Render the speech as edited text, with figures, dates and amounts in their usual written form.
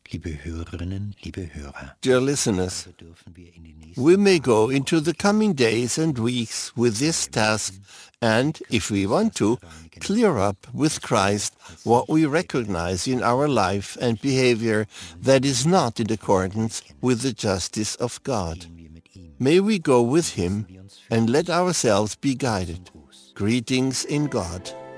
Liebe Hörerinnen, liebe Hörer, Dear listeners, dürfen wir in die nächsten we may go into the coming days and weeks with this task and, if we want to, clear up with Christ what we recognize in our life and behavior that is not in accordance with the justice of God. wir mit ihm. May we go with him and let ourselves be guided. Greetings in God.